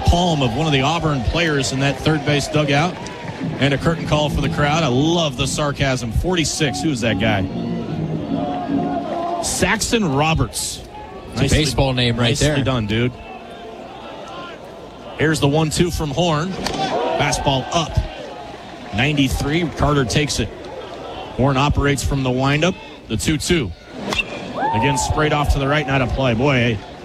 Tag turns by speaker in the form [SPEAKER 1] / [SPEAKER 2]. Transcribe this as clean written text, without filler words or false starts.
[SPEAKER 1] palm of one of the Auburn players in that third base dugout. And a curtain call for the crowd. I love the sarcasm. 46. Who is that guy? Saxon Roberts.
[SPEAKER 2] It's a baseball name right there.
[SPEAKER 1] Nicely done, dude. Here's the 1-2 from Horn. Fastball up. 93. Carter takes it. Horn operates from the windup. The 2-2. Again, sprayed off to the right, not a play. Boy,